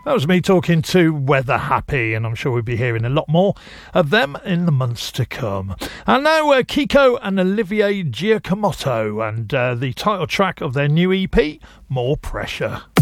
That was me talking to Weather Happy, and I'm sure we'll be hearing a lot more of them in the months to come. And now Kiko and Olivier Giacomoto and the title track of their new EP, More Pressure.